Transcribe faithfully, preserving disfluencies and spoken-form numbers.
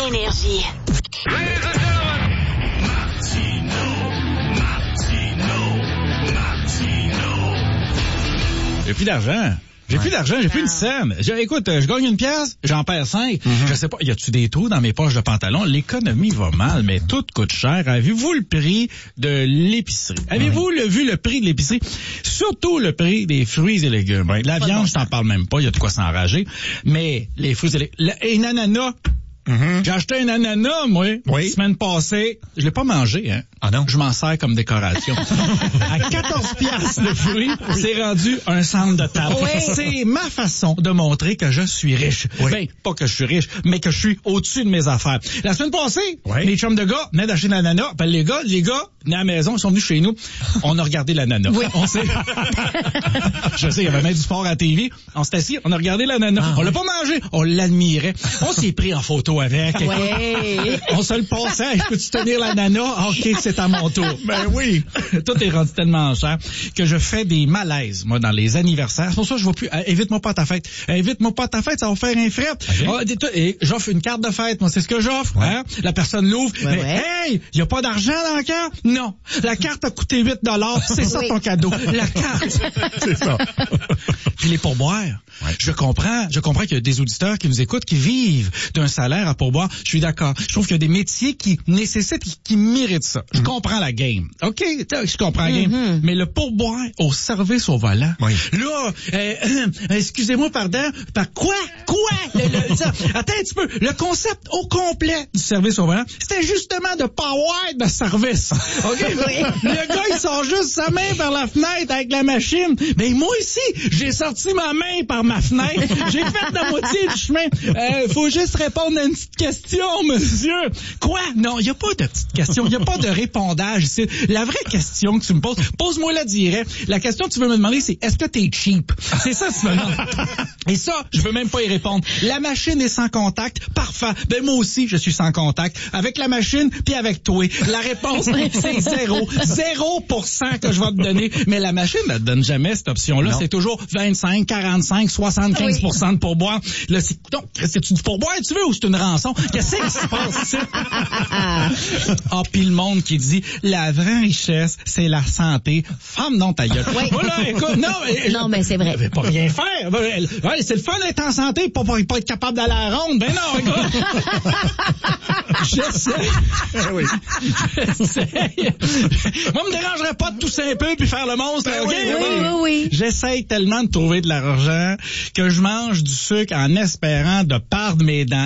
Énergie. J'ai plus d'argent. J'ai ouais. plus d'argent, j'ai plus une scène. Je, écoute, je gagne une pièce, j'en perds cinq. Mm-hmm. Je sais pas, y a-tu des trous dans mes poches de pantalon? L'économie va mal, mais tout coûte cher. Avez-vous le prix de l'épicerie? Avez-vous mm-hmm. le, vu le prix de l'épicerie? Surtout le prix des fruits et légumes. Ouais, la viande, je t'en parle même pas, il y a de quoi s'enrager. Mais les fruits et légumes... Un ananas... Mm-hmm. J'ai acheté un ananas, moi, oui. La semaine passée. Je l'ai pas mangé, hein. Ah non? Je m'en sers comme décoration. À quatorze piastres le fruit, oui. C'est rendu un centre de table. Oui. C'est ma façon de montrer que je suis riche. Oui. Ben, pas que je suis riche, mais que je suis au-dessus de mes affaires. La semaine passée, oui. les chums de gars venaient d'acheter l'ananas. Ben, les gars, les gars, venaient à la maison, ils sont venus chez nous. On a regardé l'ananas. Oui. On sait. Je sais, il y avait même du sport à la T V. On s'est assis, on a regardé l'ananas. Ah, on l'a oui. pas mangé, on l'admirait. On s'est pris en photo avec. Ouais. On se le passait. Peux-tu tenir l'ananas? Ah, OK, c'est à mon tour. Ben oui. Tout est rendu tellement cher que je fais des malaises, moi, dans les anniversaires. C'est pour ça que je ne vais plus. Euh, invite-moi pas à ta fête. Invite-moi pas à ta fête, ça va faire un fret. Okay. Ah, et j'offre une carte de fête, moi, c'est ce que j'offre. Ouais. Hein? La personne l'ouvre. Ouais, mais ouais. Hey, il n'y a pas d'argent dans la carte? Non. La carte a coûté huit dollars. C'est ça oui. ton cadeau. La carte. C'est ça. Puis les pourboires. Ouais. Je comprends. Je comprends qu'il y a des auditeurs qui nous écoutent, qui vivent d'un salaire à pourboire. Je suis d'accord. Je trouve qu'il y a des métiers qui nécessitent, qui, qui méritent ça. Je mm-hmm. comprends la game. OK, je comprends la game. Mm-hmm. Mais le pourboire au service au volant. Oui. Là, euh, euh, excusez-moi, pardon. Par quoi? Quoi? Le, le, ça, attends un petit peu. Le concept au complet du service au volant, c'était justement de pas avoir de service. OK? Oui. Le gars, il sort juste sa main par la fenêtre avec la machine. Mais moi ici, j'ai sorti ma main par ma fenêtre. J'ai fait la moitié du chemin. Euh, faut juste répondre à une petite question, monsieur. Quoi? Non, il n'y a pas de petite question. Il n'y a pas de répondage ici. La vraie question que tu me poses, pose-moi la direct. La question que tu veux me demander, c'est est-ce que t'es cheap? C'est ça, tu me demandes. Et ça, je veux même pas y répondre. La machine est sans contact. Parfait. Ben, moi aussi, je suis sans contact. Avec la machine, puis avec toi. La réponse, c'est zéro. Zéro pour cent que je vais te donner. Mais la machine, elle te donne jamais cette option-là. Non. C'est toujours vingt-cinq, quarante-cinq, soixante-quinze pour cent oui. de pourboire. Là, c'est, donc, c'est-tu du pourboire, tu veux, ou c'est une rançon? Qu'est-ce qui se passe ici? Ah, puis le monde qui dit, la vraie richesse, c'est la santé. Femme, non, ta gueule. Oui. Voilà, écoute, non, mais, non, mais c'est vrai. Je vais pas rien faire. Ouais, c'est le fun d'être en santé, pas, pas, pas être capable d'aller à la ronde. Ben non, écoute. J'essaie. Oui. J'essaie. Moi, me dérangerait pas de tousser un peu puis faire le monstre. Ben, okay? Oui, oui, oui, oui. J'essaie tellement de trouver de l'argent que je mange du sucre en espérant de perdre mes dents.